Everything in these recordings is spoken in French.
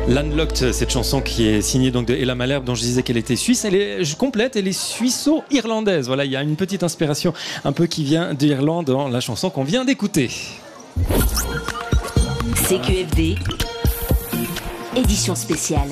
Landlocked, cette chanson qui est signée donc de Ella Malherbe, dont je disais qu'elle était suisse, elle est complète, elle est suisse-irlandaise. Voilà, il y a une petite inspiration un peu qui vient d'Irlande dans la chanson qu'on vient d'écouter. CQFD, édition spéciale.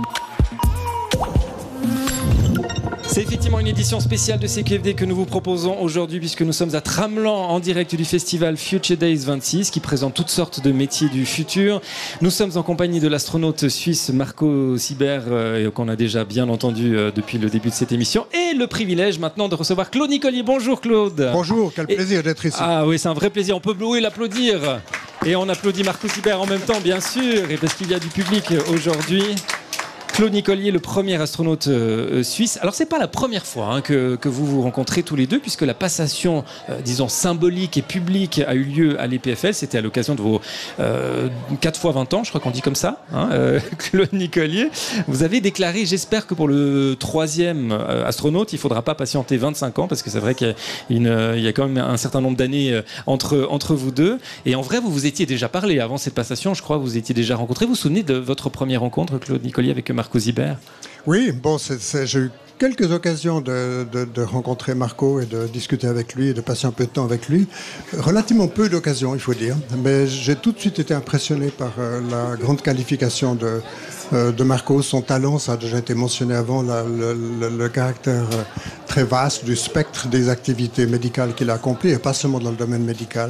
C'est effectivement une édition spéciale de CQFD que nous vous proposons aujourd'hui, puisque nous sommes à Tramelan en direct du festival Future Days 26 qui présente toutes sortes de métiers du futur. Nous sommes en compagnie de l'astronaute suisse Marco Sibert, qu'on a déjà bien entendu depuis le début de cette émission, et le privilège maintenant de recevoir Claude Nicollier. Bonjour Claude. Bonjour, quel plaisir d'être ici. Ah oui, c'est un vrai plaisir, on peut l'applaudir. Et on applaudit Marco Sibert en même temps, bien sûr, et parce qu'il y a du public aujourd'hui. Claude Nicollier, le premier astronaute suisse. Alors, c'est pas la première fois que vous vous rencontrez tous les deux, puisque la passation, disons, symbolique et publique a eu lieu à l'EPFL. C'était à l'occasion de vos 4 fois 20 ans, je crois qu'on dit comme ça, Claude Nicollier. Vous avez déclaré, j'espère que pour le troisième astronaute, il faudra pas patienter 25 ans, parce que c'est vrai qu'il y a quand même un certain nombre d'années entre vous deux. Et en vrai, vous vous étiez déjà parlé avant cette passation, je crois, vous étiez déjà rencontrés. Vous vous souvenez de votre première rencontre, Claude Nicollier, avec Marco Sibert? Oui, bon, j'ai eu quelques occasions de rencontrer Marco et de discuter avec lui et de passer un peu de temps avec lui. Relativement peu d'occasions, il faut dire. Mais j'ai tout de suite été impressionné par la grande qualification de Marco, son talent, ça a déjà été mentionné avant, le caractère très vaste du spectre des activités médicales qu'il a accomplies, et pas seulement dans le domaine médical.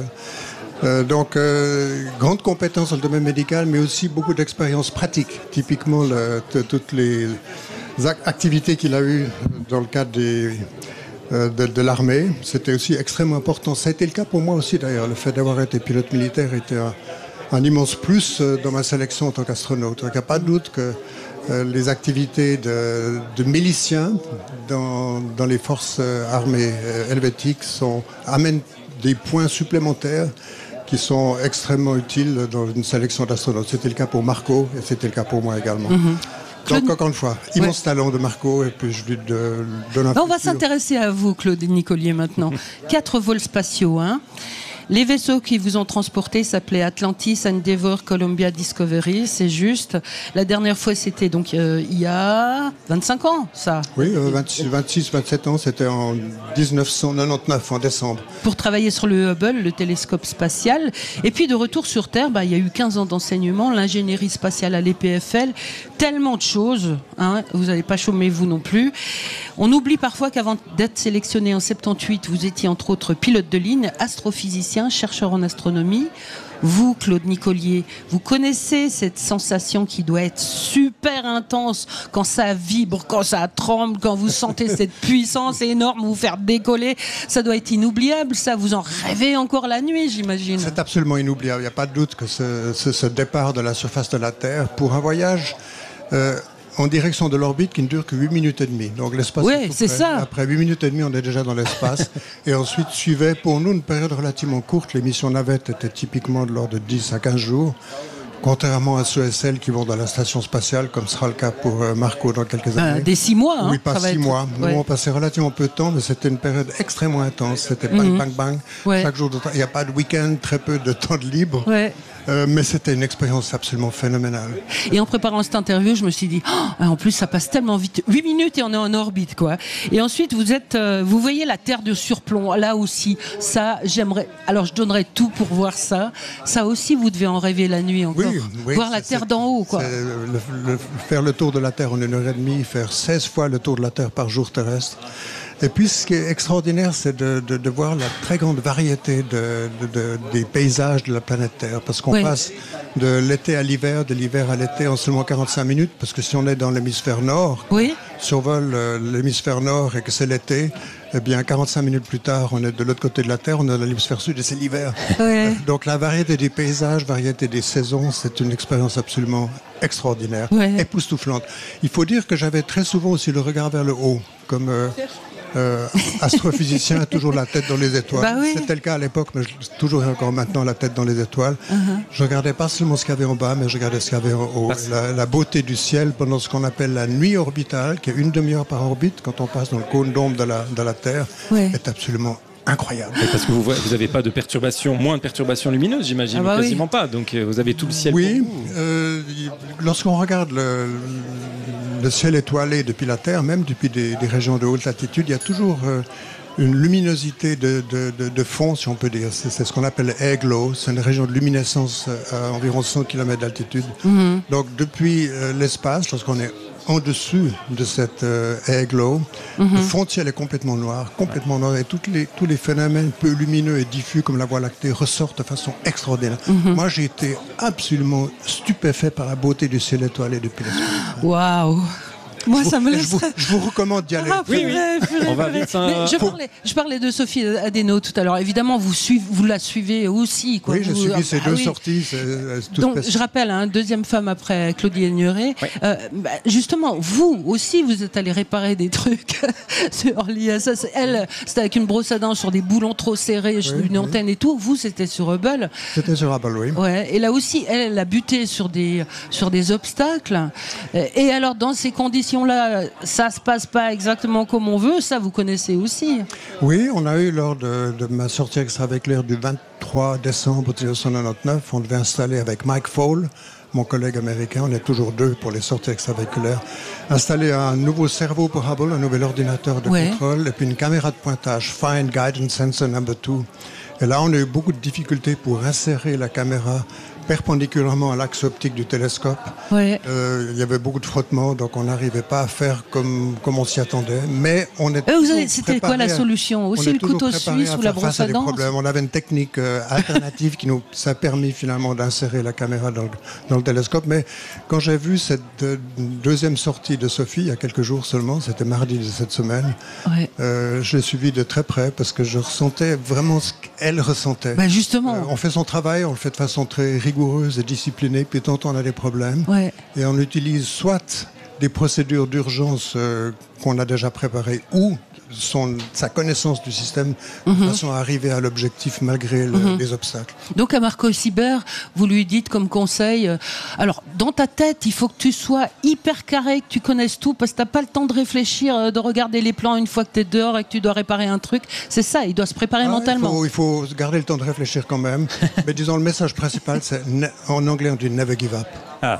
Grande compétence dans le domaine médical, mais aussi beaucoup d'expérience pratique. Typiquement, toutes les activités qu'il a eues dans le cadre de l'armée, c'était aussi extrêmement important. Ça a été le cas pour moi aussi, d'ailleurs. Le fait d'avoir été pilote militaire était un immense plus dans ma sélection en tant qu'astronaute. Donc, il n'y a pas de doute que les activités de miliciens dans les forces armées helvétiques amènent des points supplémentaires qui sont extrêmement utiles dans une sélection d'astronautes. C'était le cas pour Marco et c'était le cas pour moi également. Donc, encore une fois, immense talent de Marco, et puis je lui donne un On va s'intéresser à vous, Claude Nicollier, maintenant. 4 vols spatiaux, Les vaisseaux qui vous ont transporté s'appelaient Atlantis, Endeavour, Columbia, Discovery, c'est juste. La dernière fois, c'était donc il y a 25 ans, ça. Oui, 26, 27 ans, c'était en 1999, en décembre. Pour travailler sur le Hubble, le télescope spatial. Et puis de retour sur Terre, il y a eu 15 ans d'enseignement, l'ingénierie spatiale à l'EPFL, tellement de choses. Vous n'allez pas chômer, vous non plus. On oublie parfois qu'avant d'être sélectionné en 78, vous étiez entre autres pilote de ligne, astrophysicien, chercheur en astronomie. Vous, Claude Nicollier, vous connaissez cette sensation qui doit être super intense quand ça vibre, quand ça tremble, quand vous sentez cette puissance énorme vous faire décoller. Ça doit être inoubliable, ça. Vous en rêvez encore la nuit, j'imagine. C'est absolument inoubliable. Il n'y a pas de doute que ce départ de la surface de la Terre pour un voyage en direction de l'orbite qui ne dure que 8 minutes et demie. Donc l'espace. Oui, c'est ça. Après 8 minutes et demie, on est déjà dans l'espace. Et ensuite suivait pour nous une période relativement courte. Les missions navettes étaient typiquement de l'ordre de 10 à 15 jours. Contrairement à ceux et celles qui vont dans la station spatiale, comme sera le cas pour Marco dans quelques années. Des 6 mois, Oui, pas 6 mois. Nous, on passait relativement peu de temps, mais c'était une période extrêmement intense. C'était bang, bang, bang. Chaque jour de temps. Il n'y a pas de week-end, très peu de temps de libre. Mais c'était une expérience absolument phénoménale. Et en préparant cette interview, je me suis dit, en plus, ça passe tellement vite. 8 minutes et on est en orbite, quoi. Et ensuite, vous voyez la Terre de surplomb. Là aussi, ça, j'aimerais. Alors, je donnerais tout pour voir ça. Ça aussi, vous devez en rêver la nuit encore. Oui, voir la Terre d'en haut, quoi. Faire le tour de la Terre en 1h30, faire 16 fois le tour de la Terre par jour terrestre. Et puis, ce qui est extraordinaire, c'est de voir la très grande variété des paysages de la planète Terre. Parce qu'on passe de l'été à l'hiver, de l'hiver à l'été en seulement 45 minutes. Parce que si on est dans l'hémisphère nord, survole l'hémisphère nord et que c'est l'été, eh bien, 45 minutes plus tard, on est de l'autre côté de la Terre, on est dans l'hémisphère sud et c'est l'hiver. Donc, la variété des paysages, variété des saisons, c'est une expérience absolument extraordinaire, époustouflante. Il faut dire que j'avais très souvent aussi le regard vers le haut, comme astrophysicien a toujours la tête dans les étoiles. C'était le cas à l'époque, mais toujours et encore maintenant la tête dans les étoiles. Je regardais pas seulement ce qu'il y avait en bas, mais je regardais ce qu'il y avait en haut. La beauté du ciel pendant ce qu'on appelle la nuit orbitale, qui est 1 demi-heure par orbite, quand on passe dans le cône d'ombre de la Terre, est absolument incroyable. Et parce que vous n'avez pas de perturbations, moins de perturbations lumineuses, j'imagine, quasiment pas. Donc vous avez tout le ciel. Oui, lorsqu'on regarde le ciel étoilé depuis la Terre, même depuis des régions de haute latitude, il y a toujours une luminosité de fond, si on peut dire. C'est ce qu'on appelle air glow. C'est une région de luminescence à environ 100 km d'altitude. Donc depuis l'espace, lorsqu'on est en dessus de cette air glow, le fond de ciel est complètement noir, et tous les phénomènes peu lumineux et diffus comme la Voie lactée ressortent de façon extraordinaire. Moi, j'ai été absolument stupéfait par la beauté du ciel étoilé depuis l'espace. Waouh! Moi, ça me laisse. Je vous recommande d'y aller. Ah, Oui, on va vite. Mais je parlais de Sophie Adeno tout à l'heure. Évidemment, vous la suivez aussi. Quoi. Oui, j'ai suivi ces deux oui. sorties. Donc, je rappelle, deuxième femme après Claudie Aigneret. Oui. Justement, vous aussi, vous êtes allé réparer des trucs liés à ça. Elle, c'était avec une brosse à dents sur des boulons trop serrés, une antenne et tout. Vous, c'était sur Hubble. C'était sur Hubble, oui. Ouais. Et là aussi, elle a buté sur des obstacles. Et alors, dans ces conditions-là, ça se passe pas exactement comme on veut, ça vous connaissez aussi. Oui, on a eu lors de ma sortie extravéhiculaire du 23 décembre 1999, on devait installer avec Mike Fowle, mon collègue américain, on est toujours deux pour les sorties extravéhiculaires, installer un nouveau cerveau pour Hubble, un nouvel ordinateur de contrôle, et puis une caméra de pointage, Fine Guidance Sensor No. 2. Et là, on a eu beaucoup de difficultés pour insérer la caméra perpendiculairement à l'axe optique du télescope. Ouais. Il y avait beaucoup de frottements, donc on n'arrivait pas à faire comme on s'y attendait. Mais on est c'était quoi la solution? Aussi le couteau suisse ou la brosse à dents? On avait une technique alternative qui nous a permis finalement d'insérer la caméra dans le télescope. Mais quand j'ai vu cette deuxième sortie de Sophie, il y a quelques jours seulement, c'était mardi de cette semaine, je l'ai suivi de très près parce que je ressentais vraiment ce qu'elle ressentait. Ben justement. On fait son travail, on le fait de façon très rigoureuse et disciplinée, puis de temps en temps on a des problèmes. Et on utilise soit des procédures d'urgence qu'on a déjà préparées ou sa connaissance du système de façon à arriver à l'objectif malgré les obstacles. Donc à Marco Sibert, vous lui dites comme conseil, alors dans ta tête, il faut que tu sois hyper carré, que tu connaisses tout, parce que tu n'as pas le temps de réfléchir, de regarder les plans une fois que tu es dehors et que tu dois réparer un truc. C'est ça, il doit se préparer mentalement. Il faut garder le temps de réfléchir quand même. Mais disons, le message principal, c'est en anglais on dit never give up.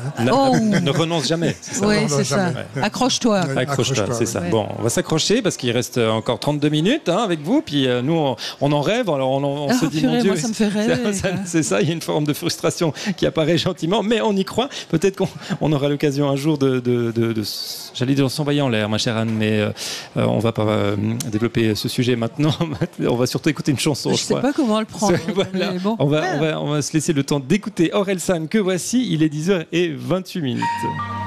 Ne renonce jamais. Oui, c'est ça. Accroche-toi. Accroche-toi, c'est ça. Ouais. Bon, on va s'accrocher parce qu'il reste encore 32 minutes avec vous. Puis nous, on en rêve. Alors on se dit, mon Dieu, moi, ça me fait rêver. C'est ça, il y a une forme de frustration qui apparaît gentiment, mais on y croit. Peut-être qu'on aura l'occasion un jour j'allais dire s'envoyer en l'air, ma chère Anne, mais on va pas développer ce sujet maintenant. On va surtout écouter une chanson. Je sais pas comment le prendre. Voilà. Bon. On va se laisser le temps d'écouter Orelsan, que voici. Il est 10h28.